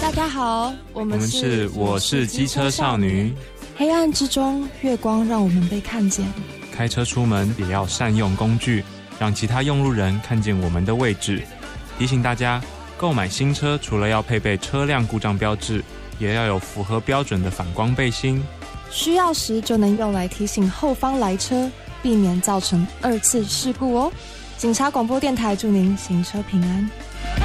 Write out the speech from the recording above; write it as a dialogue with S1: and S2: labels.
S1: 大家好，我们是
S2: 我是机车少女。
S1: 黑暗之中，月光让我们被看见。
S2: 开车出门也要善用工具，让其他用路人看见我们的位置。提醒大家，购买新车除了要配备车辆故障标志，也要有符合标准的反光背心。
S1: 需要时就能用来提醒后方来车，避免造成2次事故哦。警察广播电台祝您行车平安。